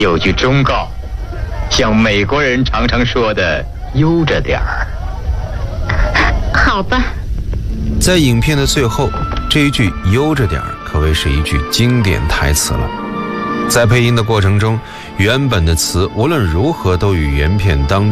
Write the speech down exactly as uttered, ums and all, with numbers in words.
有句忠告，像美国人常常说的“悠着点儿”。 好吧。 在影片的最后，这一句“悠着点儿”可谓是一句经典台词了。在配音的过程中，原本的词无论如何都与原片当中